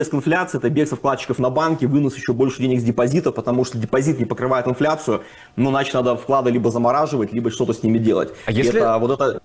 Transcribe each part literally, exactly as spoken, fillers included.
инфляции, это бегство вкладчиков на банки, вынос еще больше денег с депозита, потому что депозит не покрывает инфляцию, ну, значит, надо вклады либо замораживать, либо что-то с ними делать. А если... это, вот это...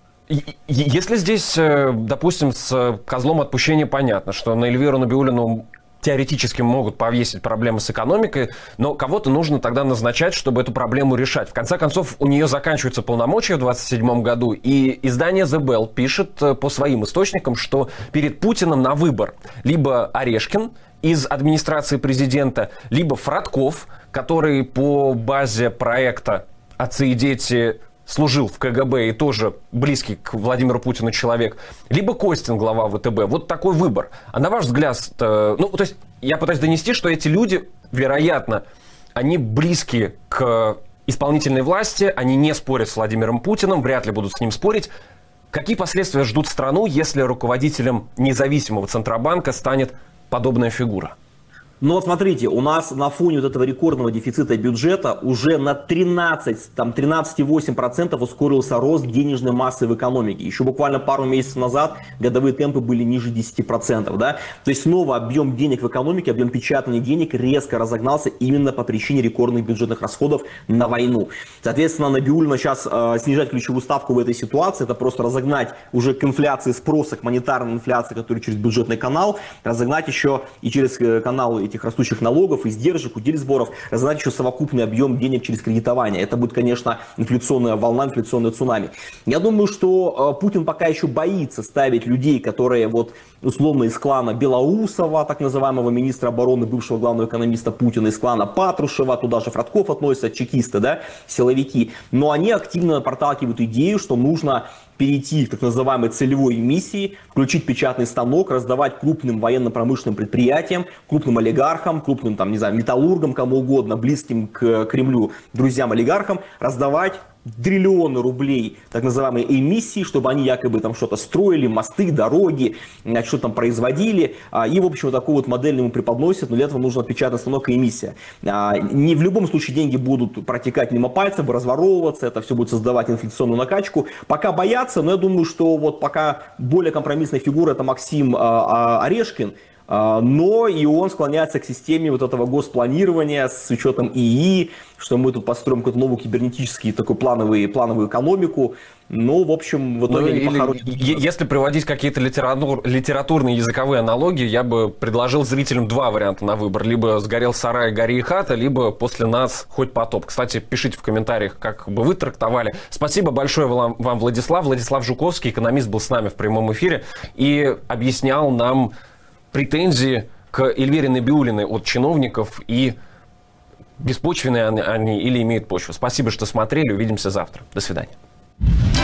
Если здесь, допустим, с козлом отпущения понятно, что на Эльвиру Набиуллину теоретически могут повесить проблемы с экономикой, но кого-то нужно тогда назначать, чтобы эту проблему решать. В конце концов, у нее заканчиваются полномочия в двадцать седьмом году, и издание The Bell пишет по своим источникам, что перед Путиным на выбор либо Орешкин из администрации президента, либо Фродков, который по базе проекта «Отцы и дети» служил в ка гэ бэ и тоже близкий к Владимиру Путину человек, либо Костин, глава вэ тэ бэ. Вот такой выбор. А на ваш взгляд, ну, то есть я пытаюсь донести, что эти люди, вероятно, они близки к исполнительной власти, они не спорят с Владимиром Путиным, вряд ли будут с ним спорить. Какие последствия ждут страну, если руководителем независимого Центробанка станет подобная фигура? Ну вот смотрите, у нас на фоне вот этого рекордного дефицита бюджета уже на тринадцать, там тринадцать целых восемь десятых процента ускорился рост денежной массы в экономике. Еще буквально пару месяцев назад годовые темпы были ниже десяти процентов, да. То есть снова объем денег в экономике, объем печатания денег резко разогнался именно по причине рекордных бюджетных расходов на войну. Соответственно, Набиуллина сейчас э, снижать ключевую ставку в этой ситуации, это просто разогнать уже к инфляции спроса, к монетарной инфляции, которая через бюджетный канал, разогнать еще и через канал этих растущих налогов, издержек, удельных сборов, разогнать еще совокупный объем денег через кредитование. Это будет, конечно, инфляционная волна, инфляционное цунами. Я думаю, что э, Путин пока еще боится ставить людей, которые вот условно из клана Белоусова, так называемого министра обороны, бывшего главного экономиста Путина, из клана Патрушева, туда же Фродков относятся, чекисты, да, силовики. Но они активно проталкивают идею, что нужно перейти к так называемой целевой миссии, включить печатный станок, раздавать крупным военно-промышленным предприятиям, крупным олигархам, крупным, там, не знаю, металлургам, кому угодно, близким к Кремлю, друзьям-олигархам, раздавать триллионы рублей так называемой эмиссии, чтобы они якобы там что-то строили, мосты, дороги, что-то там производили. И, в общем, вот такую вот модель ему преподносят, но для этого нужно печатный станок и эмиссия. Не в любом случае деньги будут протекать мимо пальцев, разворовываться, это все будет создавать инфляционную накачку. Пока боятся, но я думаю, что вот пока более компромиссная фигура — это Максим Орешкин, но и он склоняется к системе вот этого госпланирования с учетом ИИ, что мы тут построим какую-то новую кибернетическую такую плановую, плановую экономику. Ну, в общем, в итоге... Ну, или, если приводить какие-то литератур, литературные языковые аналогии, я бы предложил зрителям два варианта на выбор. Либо «Сгорел сарай, гори и хата», либо «После нас хоть потоп». Кстати, пишите в комментариях, как бы вы трактовали. Спасибо большое вам, вам, Владислав. Владислав Жуковский, экономист, был с нами в прямом эфире и объяснял нам претензии к Эльвире Набиуллиной от чиновников, и беспочвенные они или имеют почву. Спасибо, что смотрели. Увидимся завтра. До свидания.